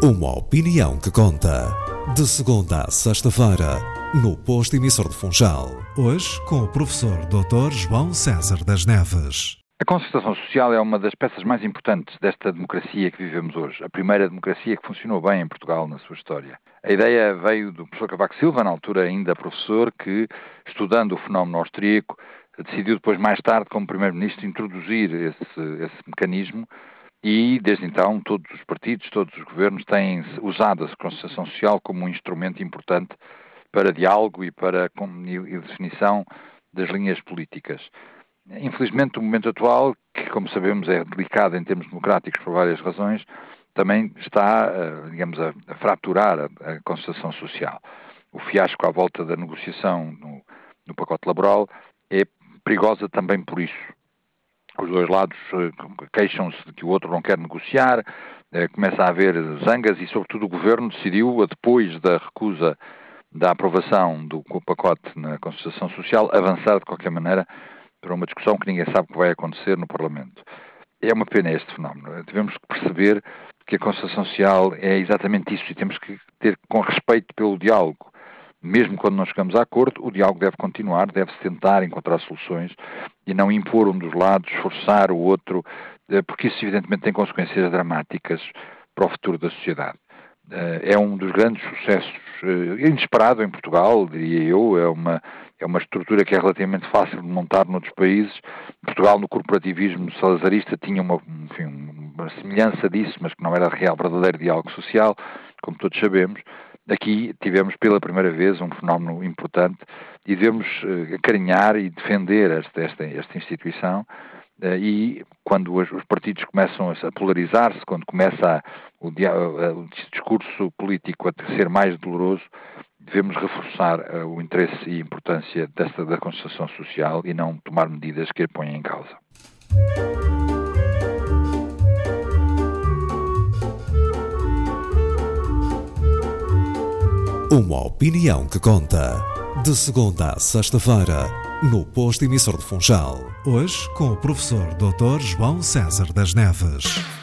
Uma opinião que conta. De segunda a sexta-feira, no Posto Emissor de Funchal. Hoje, com o professor Dr. João César das Neves. A concertação social é uma das peças mais importantes desta democracia que vivemos hoje. A primeira democracia que funcionou bem em Portugal na sua história. A ideia veio do professor Cavaco Silva, na altura ainda professor, que, estudando o fenómeno austríaco, decidiu depois, mais tarde, como primeiro-ministro, introduzir esse mecanismo. E, desde então, todos os partidos, todos os governos têm usado a concertação social como um instrumento importante para diálogo e para definição das linhas políticas. Infelizmente, o momento atual, que, como sabemos, é delicado em termos democráticos por várias razões, também está, a fraturar a concertação social. O fiasco à volta da negociação no pacote laboral é perigosa também por isso. Os dois lados queixam-se de que o outro não quer negociar, começa a haver zangas e, sobretudo, o Governo decidiu, depois da recusa da aprovação do pacote na concertação social, avançar de qualquer maneira para uma discussão que ninguém sabe o que vai acontecer no Parlamento. É uma pena este fenómeno. Devemos perceber que a concertação social é exatamente isso e temos que ter com respeito pelo diálogo. Mesmo quando não chegamos a acordo, o diálogo deve continuar, deve-se tentar encontrar soluções e não impor um dos lados, forçar o outro, porque isso evidentemente tem consequências dramáticas para o futuro da sociedade. É um dos grandes sucessos, inesperado em Portugal, diria eu, é uma estrutura que é relativamente fácil de montar noutros países. Portugal, no corporativismo salazarista, tinha uma semelhança disso, mas que não era real, verdadeiro diálogo social, como todos sabemos. Aqui tivemos pela primeira vez um fenómeno importante e devemos acarinhar e defender esta instituição e quando os partidos começam a polarizar-se, quando começa o discurso político a ser mais doloroso, devemos reforçar o interesse e a importância da concertação social e não tomar medidas que a ponham em causa. Uma opinião que conta. De segunda a sexta-feira, no Posto Emissor de Funchal. Hoje, com o professor Dr. João César das Neves.